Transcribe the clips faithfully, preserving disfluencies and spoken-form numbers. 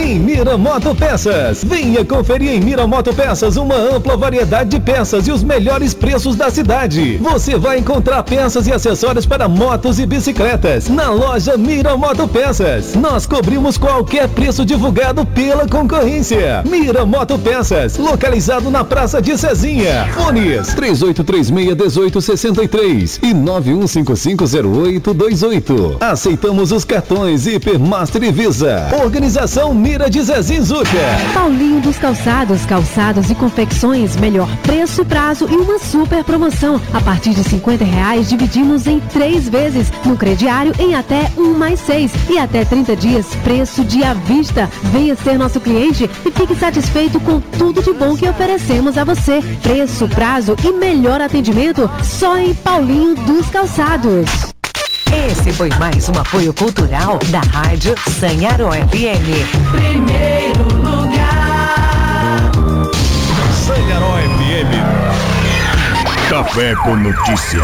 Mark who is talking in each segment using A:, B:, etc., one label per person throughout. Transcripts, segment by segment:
A: em Miramoto Peças. Venha conferir em Miramoto Peças uma ampla variedade de peças e os melhores preços da cidade. Você vai encontrar peças e acessórios para motos e bicicletas na loja Miramoto Peças. Nós cobrimos qualquer preço divulgado pela concorrência. Miramoto Peças, localizado na Praça de Cezinha. Fones três oito três seis, um oito seis três e nove um cinco cinco zero oito dois oito. Aceitamos os cartões Hipermaster e Visa. Organização Mira de Zezinho Zuca.
B: Paulinho dos Calçados, calçados e confecções, melhor preço, prazo e uma super promoção. A partir de cinquenta reais dividimos em três vezes, no crediário em até um mais seis e até trinta dias, preço de à vista. Venha ser nosso cliente e fique satisfeito com tudo de bom que oferecemos a você. Preço, prazo e melhor atendimento só em Paulinho dos Calçados.
C: Esse foi mais um apoio cultural da Rádio Sanharó F M.
D: Primeiro lugar.
E: Sanharó F M. Café com Notícia.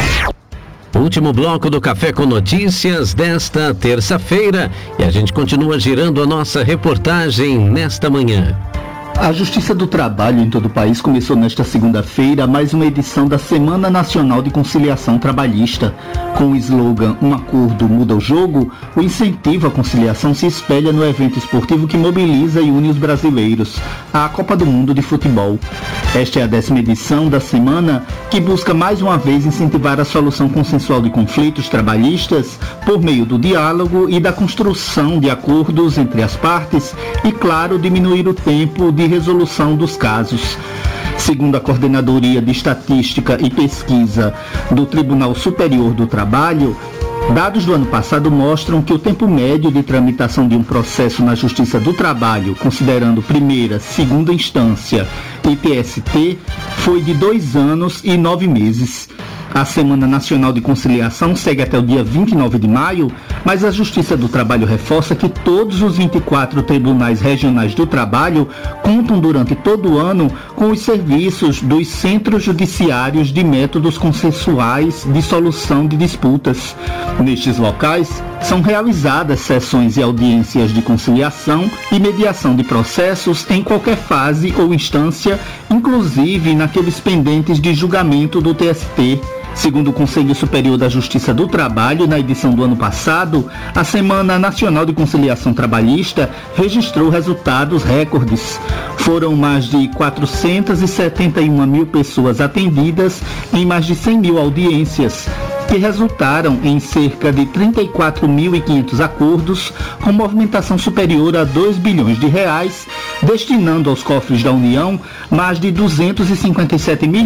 F: Último bloco do Café com Notícias desta terça-feira e a gente continua girando a nossa reportagem nesta manhã.
G: A Justiça do Trabalho em todo o país começou nesta segunda-feira mais uma edição da Semana Nacional de Conciliação Trabalhista. Com o slogan "Um acordo muda o jogo", o incentivo à conciliação se espelha no evento esportivo que mobiliza e une os brasileiros, a Copa do Mundo de Futebol. Esta é a décima edição da semana, que busca mais uma vez incentivar a solução consensual de conflitos trabalhistas por meio do diálogo e da construção de acordos entre as partes e, claro, diminuir o tempo de resolução dos casos. Segundo a Coordenadoria de Estatística e Pesquisa do Tribunal Superior do Trabalho, dados do ano passado mostram que o tempo médio de tramitação de um processo na Justiça do Trabalho, considerando primeira, segunda instância e T S T, foi de dois anos e nove meses. A Semana Nacional de Conciliação segue até o dia vinte e nove de maio, mas a Justiça do Trabalho reforça que todos os vinte e quatro tribunais regionais do trabalho contam durante todo o ano com os serviços dos centros judiciários de métodos consensuais de solução de disputas. Nestes locais, são realizadas sessões e audiências de conciliação e mediação de processos em qualquer fase ou instância, inclusive naqueles pendentes de julgamento do T S T. Segundo o Conselho Superior da Justiça do Trabalho, na edição do ano passado, a Semana Nacional de Conciliação Trabalhista registrou resultados recordes. Foram mais de quatrocentas e setenta e uma mil pessoas atendidas em mais de cem mil audiências, que resultaram em cerca de trinta e quatro mil e quinhentos acordos, com movimentação superior a dois bilhões de reais, destinando aos cofres da União mais de duzentos e cinquenta e sete milhões